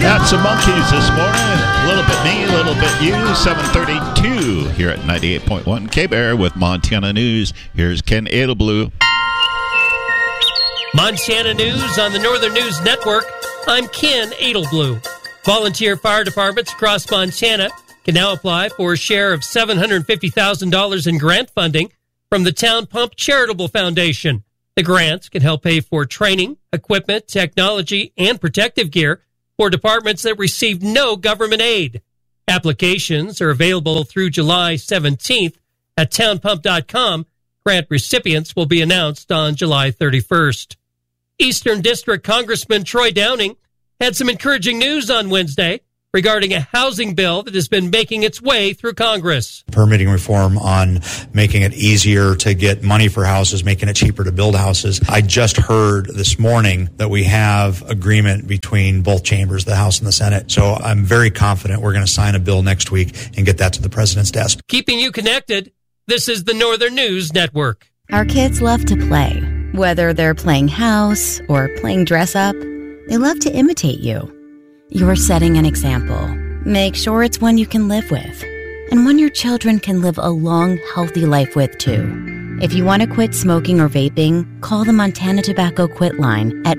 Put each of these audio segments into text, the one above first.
Got some monkeys this morning. A little bit me, a little bit you. 7:32 here at 98.1 K-Bear with Montana News. Here's Ken Edelblue. Montana News on the Northern News Network. I'm Ken Edelblue. Volunteer fire departments across Montana can now apply for a share of $750,000 in grant funding from the Town Pump Charitable Foundation. The grants can help pay for training, equipment, technology, and protective gear for departments that receive no government aid. Applications are available through July 17th at townpump.com. Grant recipients will be announced on July 31st. Eastern District Congressman Troy Downing had some encouraging news on Wednesday regarding a housing bill that has been making its way through Congress. Permitting reform on making it easier to get money for houses, making it cheaper to build houses. I just heard this morning that we have agreement between both chambers, the House and the Senate. So I'm very confident we're going to sign a bill next week and get that to the president's desk. Keeping you connected, this is the Northern News Network. Our kids love to play. Whether they're playing house or playing dress up, they love to imitate you. You're setting an example. Make sure it's one you can live with, and one your children can live a long, healthy life with, too. If you want to quit smoking or vaping, call the Montana Tobacco Quit line at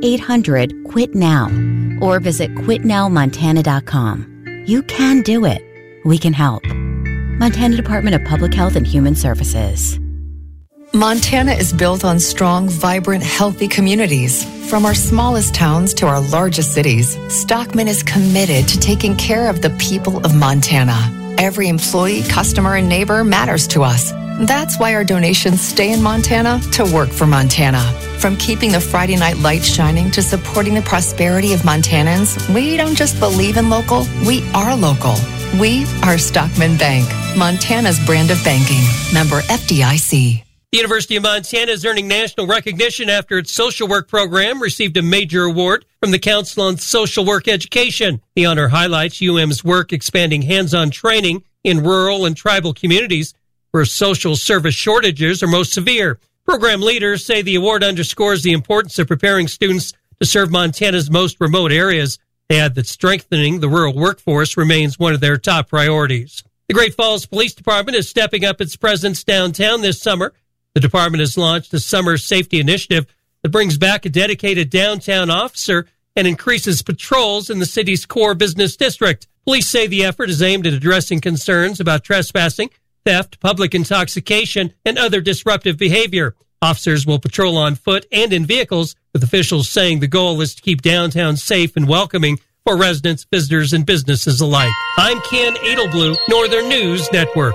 1-800-QUIT-NOW or visit quitnowmontana.com. You can do it. We can help. Montana Department of Public Health and Human Services. Montana is built on strong, vibrant, healthy communities. From our smallest towns to our largest cities, Stockman is committed to taking care of the people of Montana. Every employee, customer, and neighbor matters to us. That's why our donations stay in Montana to work for Montana. From keeping the Friday night lights shining to supporting the prosperity of Montanans, we don't just believe in local, we are local. We are Stockman Bank, Montana's brand of banking. Member FDIC. The University of Montana is earning national recognition after its social work program received a major award from the Council on Social Work Education. The honor highlights UM's work expanding hands-on training in rural and tribal communities where social service shortages are most severe. Program leaders say the award underscores the importance of preparing students to serve Montana's most remote areas. They add that strengthening the rural workforce remains one of their top priorities. The Great Falls Police Department is stepping up its presence downtown this summer. The department has launched a summer safety initiative that brings back a dedicated downtown officer and increases patrols in the city's core business district. Police say the effort is aimed at addressing concerns about trespassing, theft, public intoxication, and other disruptive behavior. Officers will patrol on foot and in vehicles, with officials saying the goal is to keep downtown safe and welcoming for residents, visitors, and businesses alike. I'm Ken Edelblue, Northern News Network.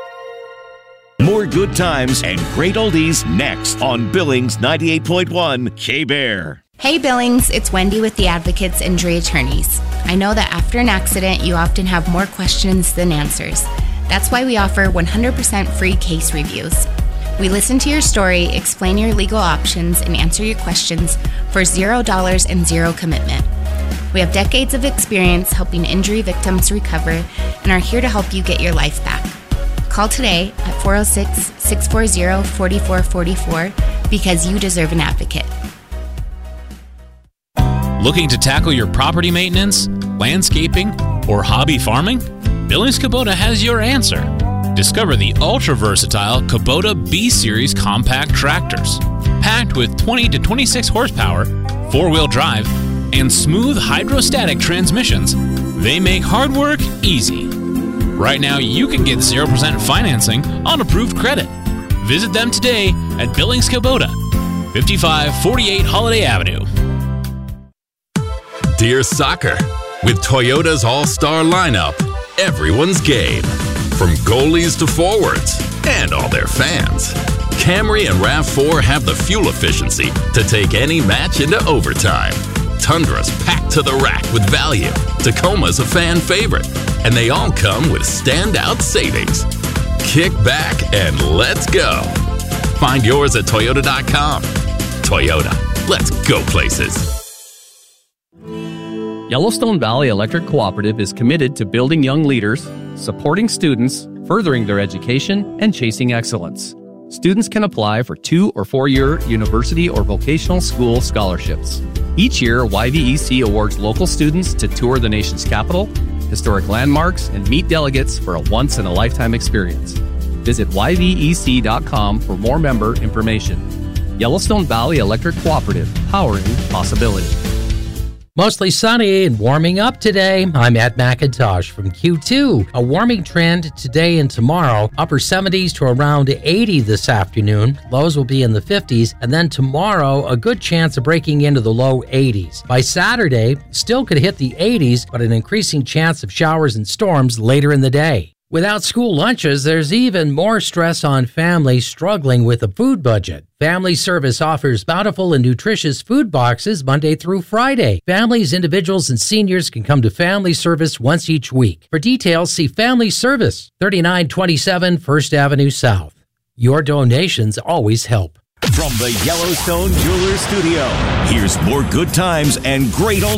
More good times and great oldies next on Billings 98.1 K-Bear. Hey Billings, it's Wendy with the Advocates Injury Attorneys. I know that after an accident, you often have more questions than answers. That's why we offer 100% free case reviews. We listen to your story, explain your legal options, and answer your questions for $0 and zero commitment. We have decades of experience helping injury victims recover and are here to help you get your life back. Call today at 406-640-4444 because you deserve an advocate. Looking to tackle your property maintenance, landscaping, or hobby farming? Billings Kubota has your answer. Discover the ultra-versatile Kubota B-Series compact tractors. Packed with 20 to 26 horsepower, four-wheel drive, and smooth hydrostatic transmissions, they make hard work easy. Right now, you can get 0% financing on approved credit. Visit them today at Billings Kubota, 5548 Holiday Avenue. Dear Soccer, with Toyota's all-star lineup, everyone's game. From goalies to forwards and all their fans. Camry and RAV4 have the fuel efficiency to take any match into overtime. Tundra's packed to the rack with value. Tacoma's a fan favorite. And they all come with standout savings. Kick back and let's go. Find yours at Toyota.com. Toyota, let's go places. Yellowstone Valley Electric Cooperative is committed to building young leaders, supporting students, furthering their education, and chasing excellence. Students can apply for 2 or 4-year university or vocational school scholarships. Each year, YVEC awards local students to tour the nation's capital, historic landmarks, and meet delegates for a once-in-a-lifetime experience. Visit YVEC.com for more member information. Yellowstone Valley Electric Cooperative, powering possibility. Mostly sunny and warming up today. I'm Ed McIntosh from Q2. A warming trend today and tomorrow. Upper 70s to around 80 this afternoon. Lows will be in the 50s. And then tomorrow, a good chance of breaking into the low 80s. By Saturday, still could hit the 80s, but an increasing chance of showers and storms later in the day. Without school lunches, there's even more stress on families struggling with a food budget. Family Service offers bountiful and nutritious food boxes Monday through Friday. Families, individuals, and seniors can come to Family Service once each week. For details, see Family Service, 3927 First Avenue South. Your donations always help. From the Yellowstone Jewelers Studio, here's more good times and great old